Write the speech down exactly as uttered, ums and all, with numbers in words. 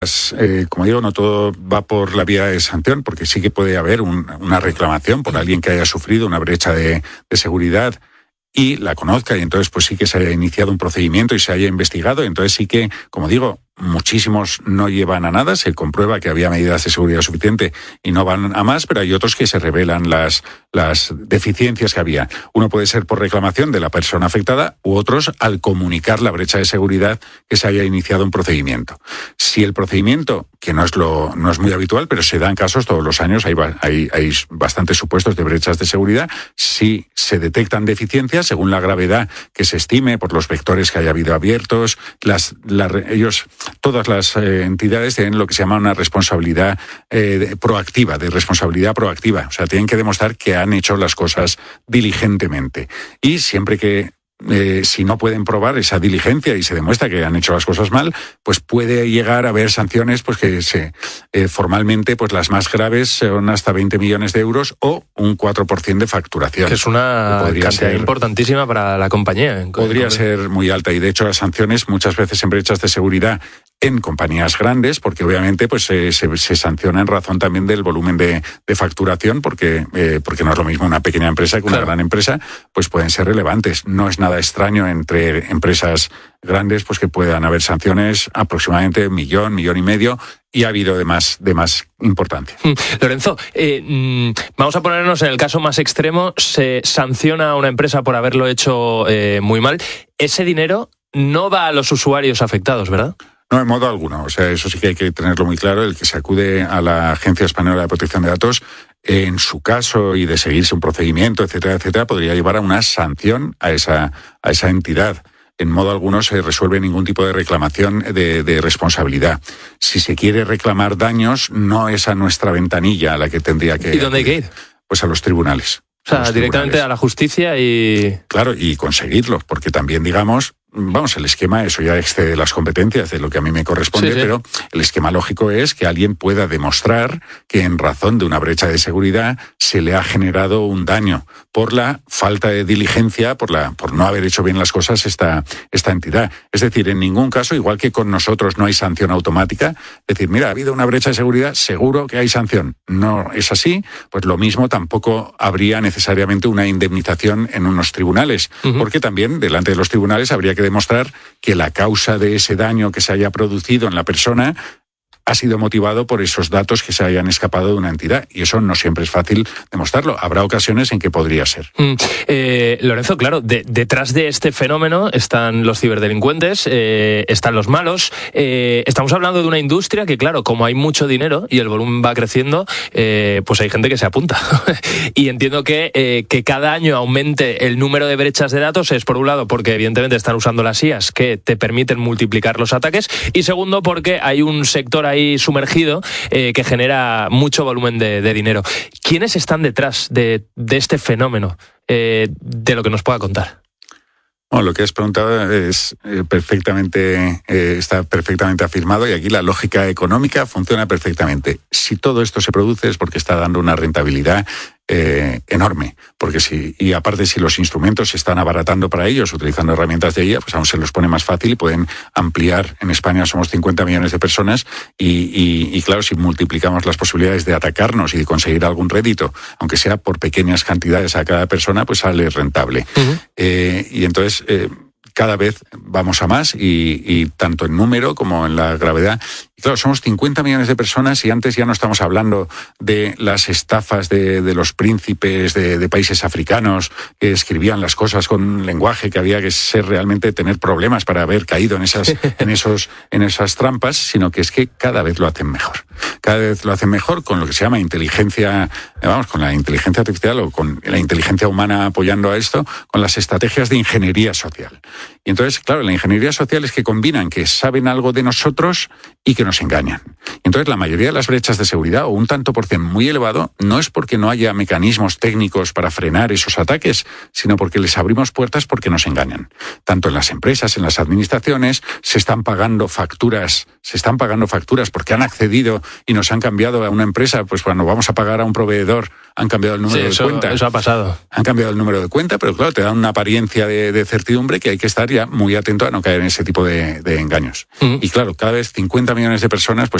Eh, como digo, no todo va por la vía de sanción, porque sí que puede haber un, una reclamación por alguien que haya sufrido una brecha de, de seguridad y la conozca, y entonces pues sí que se haya iniciado un procedimiento y se haya investigado. Entonces sí que, como digo, muchísimos no llevan a nada, se comprueba que había medidas de seguridad suficiente y no van a más, pero hay otros que se revelan las, las deficiencias que había. Uno puede ser por reclamación de la persona afectada u otros al comunicar la brecha de seguridad que se haya iniciado un procedimiento. Si el procedimiento, que no es lo no es muy habitual, pero se dan casos todos los años, hay, hay, hay bastantes supuestos de brechas de seguridad, si se detectan deficiencias, según la gravedad que se estime por los vectores que haya habido abiertos, las, la, ellos... Todas las eh, entidades tienen lo que se llama una responsabilidad eh, de, proactiva, de responsabilidad proactiva. O sea, tienen que demostrar que han hecho las cosas diligentemente. Y siempre que, eh, si no pueden probar esa diligencia y se demuestra que han hecho las cosas mal, pues puede llegar a haber sanciones, pues que se, eh, formalmente, pues las más graves son hasta veinte millones de euros o un cuatro por ciento de facturación. Que es una que cantidad ser, importantísima para la compañía. Podría ser muy alta, y de hecho las sanciones muchas veces en brechas de seguridad en compañías grandes, porque obviamente pues eh, se, se sanciona en razón también del volumen de, de facturación, porque eh, porque no es lo mismo una pequeña empresa que una claro. gran empresa, pues pueden ser relevantes. No es nada extraño entre empresas grandes pues que puedan haber sanciones aproximadamente un millón, millón y medio, y ha habido de más, de más importancia. Lorenzo, eh, vamos a ponernos en el caso más extremo, se sanciona a una empresa por haberlo hecho eh, muy mal. Ese dinero no va a los usuarios afectados, ¿verdad? No, en modo alguno. O sea, eso sí que hay que tenerlo muy claro. El que se acude a la Agencia Española de Protección de Datos, en su caso y de seguirse un procedimiento, etcétera, etcétera, podría llevar a una sanción a esa, a esa entidad. En modo alguno se resuelve ningún tipo de reclamación de, de responsabilidad. Si se quiere reclamar daños, no es a nuestra ventanilla a la que tendría que... ¿Y dónde hay que ir? Pues a los tribunales. O sea, directamente a la justicia y... Claro, y conseguirlo, porque también, digamos, vamos, el esquema, eso ya excede las competencias de lo que a mí me corresponde, sí, sí. Pero el esquema lógico es que alguien pueda demostrar que en razón de una brecha de seguridad se le ha generado un daño por la falta de diligencia, por la por no haber hecho bien las cosas esta, esta entidad. Es decir, en ningún caso, igual que con nosotros no hay sanción automática, decir, mira, ha habido una brecha de seguridad, seguro que hay sanción. No es así, pues lo mismo tampoco habría necesariamente una indemnización en unos tribunales, uh-huh. porque también delante de los tribunales habría que demostrar que la causa de ese daño que se haya producido en la persona ha sido motivado por esos datos que se hayan escapado de una entidad, y eso no siempre es fácil demostrarlo. Habrá ocasiones en que podría ser. Mm, eh, Lorenzo, claro, de, detrás de este fenómeno están los ciberdelincuentes, eh, están los malos. Eh, estamos hablando de una industria que, claro, como hay mucho dinero y el volumen va creciendo, eh, pues hay gente que se apunta. Y entiendo que, eh, que cada año aumente el número de brechas de datos es, por un lado, porque evidentemente están usando las I As que te permiten multiplicar los ataques, y segundo, porque hay un sector ahí sumergido eh, que genera mucho volumen de, de dinero. ¿Quiénes están detrás de, de este fenómeno? Eh, de lo que nos pueda contar. Bueno, lo que has preguntado es eh, perfectamente, eh, está perfectamente afirmado, y aquí la lógica económica funciona perfectamente. Si todo esto se produce es porque está dando una rentabilidad eh, enorme, porque si, y aparte si los instrumentos se están abaratando para ellos, utilizando herramientas de I A, pues aún se los pone más fácil y pueden ampliar. En España somos cincuenta millones de personas y, y, y claro, si multiplicamos las posibilidades de atacarnos y de conseguir algún rédito, aunque sea por pequeñas cantidades a cada persona, pues sale rentable. Uh-huh. Eh, y entonces... Eh, cada vez vamos a más, y, y tanto en número como en la gravedad. Y claro, somos cincuenta millones de personas, y antes ya no estamos hablando de las estafas de, de los príncipes de, de países africanos que escribían las cosas con un lenguaje que había que ser realmente, tener problemas para haber caído en esas, en esos, en esas trampas, sino que es que cada vez lo hacen mejor. Cada vez lo hacen mejor con lo que se llama inteligencia, vamos, con la inteligencia artificial o con la inteligencia humana apoyando a esto, con las estrategias de ingeniería social. Y entonces, claro, la ingeniería social es que combinan que saben algo de nosotros y que nos engañan. Entonces, la mayoría de las brechas de seguridad, o un tanto por cien muy elevado, no es porque no haya mecanismos técnicos para frenar esos ataques, sino porque les abrimos puertas porque nos engañan. Tanto en las empresas, en las administraciones, se están pagando facturas, se están pagando facturas porque han accedido y nos han cambiado a una empresa, pues cuando vamos a pagar a un proveedor, han cambiado el número sí, eso, de cuenta. Eso ha pasado. Han cambiado el número de cuenta, pero claro, te dan una apariencia de, de certidumbre que hay que estar ya muy atento a no caer en ese tipo de, de engaños. Mm. Y claro, cada vez cincuenta millones de personas pues